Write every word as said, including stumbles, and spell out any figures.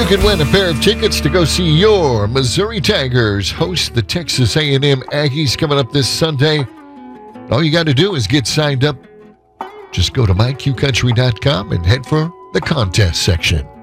You can win a pair of tickets to go see your Missouri Tigers host the Texas A and M Aggies coming up this Sunday. All you got to do is get signed up. Just go to my q country dot com and head for the contest section.